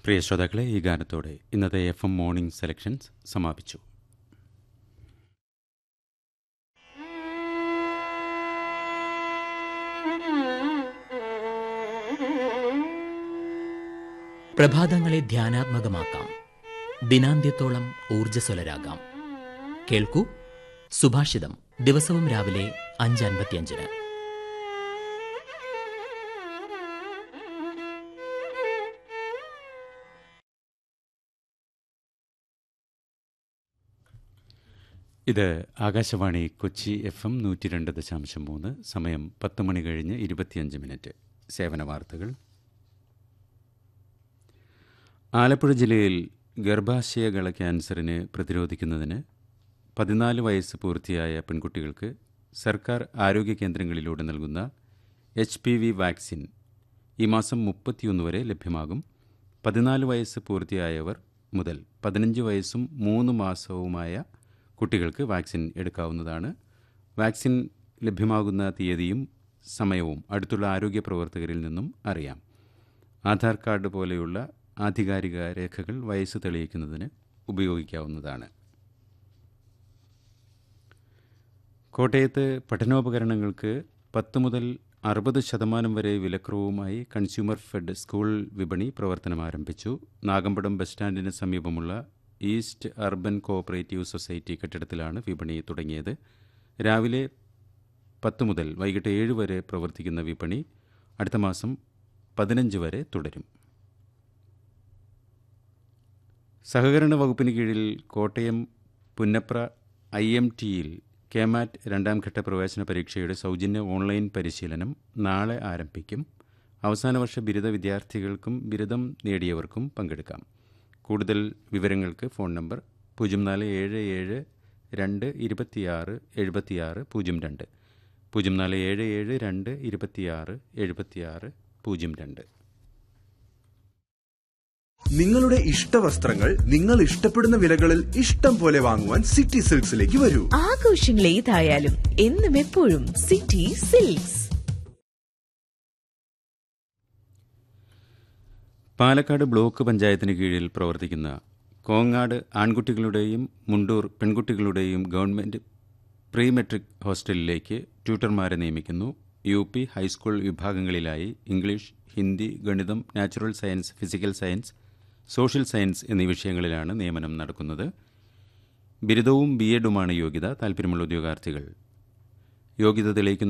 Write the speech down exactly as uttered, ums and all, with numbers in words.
പ്രിയ ശ്രോതാക്കളെ, ഈ ഗാനത്തോടെ ഇന്നത്തെ എഫ് എം മോർണിംഗ് സെലക്ഷൻസ് സമാപിച്ചു. പ്രഭാതങ്ങളെ ധ്യാനാത്മകമാക്കാം, ദിനാന്ത്യത്തോളം ഊർജ്ജസ്വലരാകാം. കേൾക്കൂ സുഭാഷിതം, ദിവസവും രാവിലെ അഞ്ച് അൻപത്തിയഞ്ചിന്. ഇത് ആകാശവാണി കൊച്ചി എഫ് എം നൂറ്റി രണ്ട് ദശാംശം മൂന്ന്. സമയം പത്ത് മണി കഴിഞ്ഞ് ഇരുപത്തിയഞ്ച് മിനിറ്റ്. സേവന വാർത്തകൾ. ആലപ്പുഴ ജില്ലയിൽ ഗർഭാശയകള ക്യാൻസറിനെ പ്രതിരോധിക്കുന്നതിന് പതിനാല് വയസ്സ് പൂർത്തിയായ പെൺകുട്ടികൾക്ക് സർക്കാർ ആരോഗ്യ കേന്ദ്രങ്ങളിലൂടെ നൽകുന്ന എച്ച് പി വി വാക്സിൻ ഈ മാസം മുപ്പത്തിയൊന്ന് വരെ ലഭ്യമാകും. പതിനാല് വയസ്സ് പൂർത്തിയായവർ മുതൽ പതിനഞ്ച് വയസ്സും മൂന്ന് മാസവുമായ കുട്ടികൾക്ക് വാക്സിൻ എടുക്കാവുന്നതാണ്. വാക്സിൻ ലഭ്യമാകുന്ന തീയതിയും സമയവും അടുത്തുള്ള ആരോഗ്യ പ്രവർത്തകരിൽ നിന്നും അറിയാം. ആധാർ കാർഡ് പോലെയുള്ള ആധികാരിക രേഖകൾ വയസ്സ് തെളിയിക്കുന്നതിന് ഉപയോഗിക്കാവുന്നതാണ്. കോട്ടയത്ത് പഠനോപകരണങ്ങൾക്ക് പത്ത് മുതൽ അറുപത് ശതമാനം വരെ വിലക്കുറവുമായി കൺസ്യൂമർ ഫെഡ് സ്കൂൾ വിപണി പ്രവർത്തനം ആരംഭിച്ചു. നാഗമ്പടം ബസ് സ്റ്റാൻഡിന് സമീപമുള്ള ഈസ്റ്റ് അർബൻ കോഓപ്പറേറ്റീവ് സൊസൈറ്റി കെട്ടിടത്തിലാണ് വിപണി തുടങ്ങിയത്. രാവിലെ പത്ത് മുതൽ വൈകിട്ട് ഏഴ് വരെ പ്രവർത്തിക്കുന്ന വിപണി അടുത്ത മാസം പതിനഞ്ച് വരെ തുടരും. സഹകരണ വകുപ്പിന് കീഴിൽ കോട്ടയം പുന്നപ്ര ഐ എം ടിയിൽ കെമാറ്റ് രണ്ടാം ഘട്ട പ്രവേശന പരീക്ഷയുടെ സൗജന്യ ഓൺലൈൻ പരിശീലനം നാളെ ആരംഭിക്കും. അവസാന വർഷ ബിരുദ വിദ്യാർത്ഥികൾക്കും ബിരുദം നേടിയവർക്കും പങ്കെടുക്കാം. കൂടുതൽ വിവരങ്ങൾക്ക് ഫോൺ നമ്പർ പൂജ്യം നാല് ഏഴ് ഏഴ് രണ്ട് ഇരുപത്തിയാറ് എഴുപത്തിയാറ് പൂജ്യം രണ്ട് പൂജ്യം നാല് ഏഴ് ഏഴ് രണ്ട് ഇരുപത്തിയാറ് എഴുപത്തിയാറ് പൂജ്യം രണ്ട്. നിങ്ങളുടെ ഇഷ്ടവസ്ത്രങ്ങൾ നിങ്ങൾ ഇഷ്ടപ്പെടുന്ന വിലകളിൽ ഇഷ്ടം പോലെ വാങ്ങുവാൻ സിറ്റി സിൽക്സിലേക്ക് വരൂ. ആഘോഷങ്ങൾ ഏതായാലും എന്നും എപ്പോഴും സിറ്റി സിൽക്സ്. പാലക്കാട് ബ്ലോക്ക് പഞ്ചായത്തിന് കീഴിൽ പ്രവർത്തിക്കുന്ന Kongad ആൺകുട്ടികളുടെയും Mundur പെൺകുട്ടികളുടെയും government pre metric ഹോസ്റ്റലിലേക്ക് ട്യൂട്ടർമാരെ നിയമിക്കുന്നു. U P high school വിഭാഗങ്ങളിലായി English, Hindi, ഗണിതം, natural science, physical science, social science എന്നീ വിഷയങ്ങളിലാണ് നിയമനം നടക്കുന്നത്. ബിരുദവും ബി എഡുമാണ് യോഗ്യത. താൽപ്പര്യമുള്ള ഉദ്യോഗാർത്ഥികൾ യോഗ്യത തെളിയിക്കുന്ന